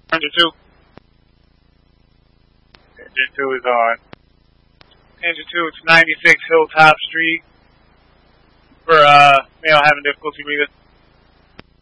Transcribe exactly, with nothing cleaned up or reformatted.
Engine two. Engine two is on. Engine two, it's ninety-six Hilltop Street for uh, male having difficulty breathing.